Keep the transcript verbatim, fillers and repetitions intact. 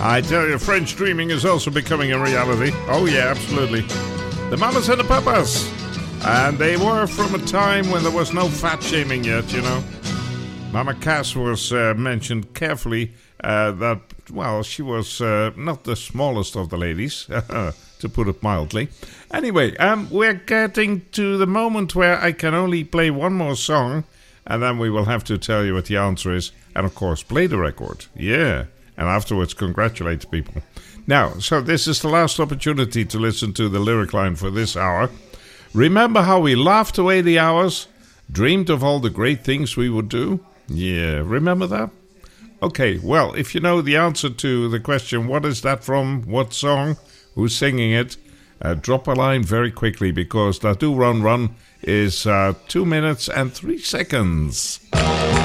I tell you, French dreaming is also becoming a reality. Oh yeah, absolutely. The Mamas and the Papas. And they were from a time when there was no fat shaming yet, you know. Mama Cass was uh, mentioned carefully uh, that, well, she was uh, not the smallest of the ladies, to put it mildly. Anyway, um, we're getting to the moment where I can only play one more song, and then we will have to tell you what the answer is, and of course play the record. Yeah, and afterwards congratulate people. Now, so this is the last opportunity to listen to the lyric line for this hour. Remember how we laughed away the hours, dreamed of all the great things we would do? Yeah, remember that? Okay, well, if you know the answer to the question, what is that from, what song, who's singing it, uh, drop a line very quickly, because that Do Run Run is uh, two minutes and three seconds.